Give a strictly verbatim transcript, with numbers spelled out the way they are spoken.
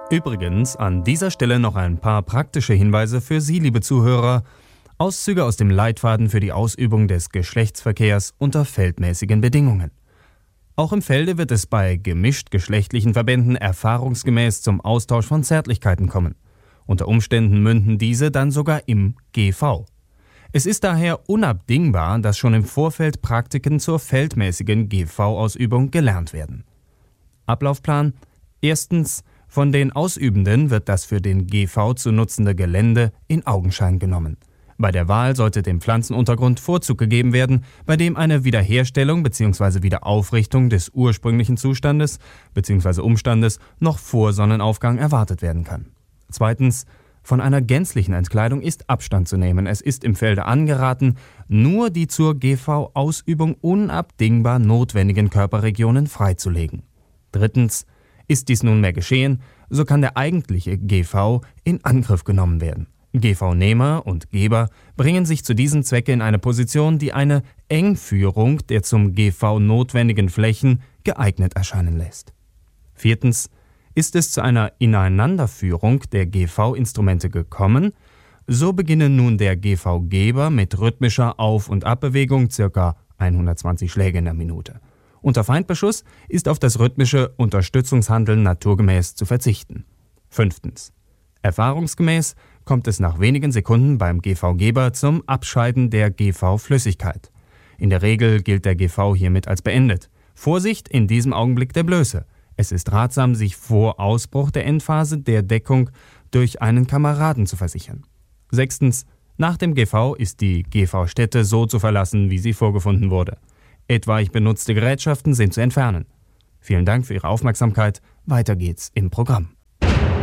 Übrigens an dieser Stelle noch ein paar praktische Hinweise für Sie, liebe Zuhörer. Auszüge aus dem Leitfaden für die Ausübung des Geschlechtsverkehrs unter feldmäßigen Bedingungen. Auch im Felde wird es bei gemischt-geschlechtlichen Verbänden erfahrungsgemäß zum Austausch von Zärtlichkeiten kommen. Unter Umständen münden diese dann sogar im G V. Es ist daher unabdingbar, dass schon im Vorfeld Praktiken zur feldmäßigen G V-Ausübung gelernt werden. Ablaufplan: Erstens, von den Ausübenden wird das für den G V zu nutzende Gelände in Augenschein genommen. Bei der Wahl sollte dem Pflanzenuntergrund Vorzug gegeben werden, bei dem eine Wiederherstellung bzw. Wiederaufrichtung des ursprünglichen Zustandes bzw. Umstandes noch vor Sonnenaufgang erwartet werden kann. Zweitens, von einer gänzlichen Entkleidung ist Abstand zu nehmen. Es ist im Felde angeraten, nur die zur G V-Ausübung unabdingbar notwendigen Körperregionen freizulegen. Drittens, ist dies nunmehr geschehen, so kann der eigentliche G V in Angriff genommen werden. G V-Nehmer und Geber bringen sich zu diesem Zwecke in eine Position, die eine Engführung der zum G V notwendigen Flächen geeignet erscheinen lässt. Viertens, ist es zu einer Ineinanderführung der G V-Instrumente gekommen, so beginne nun der G V-Geber mit rhythmischer Auf- und Abbewegung ca. hundertzwanzig Schläge in der Minute. Unter Feindbeschuss ist auf das rhythmische Unterstützungshandeln naturgemäß zu verzichten. Fünftens. Erfahrungsgemäß kommt es nach wenigen Sekunden beim G V-Geber zum Abscheiden der G V-Flüssigkeit. In der Regel gilt der G V hiermit als beendet. Vorsicht in diesem Augenblick der Blöße. Es ist ratsam, sich vor Ausbruch der Endphase der Deckung durch einen Kameraden zu versichern. Sechstens. Nach dem G V ist die G V-Stätte so zu verlassen, wie sie vorgefunden wurde. Etwaig benutzte Gerätschaften sind zu entfernen. Vielen Dank für Ihre Aufmerksamkeit. Weiter geht's im Programm.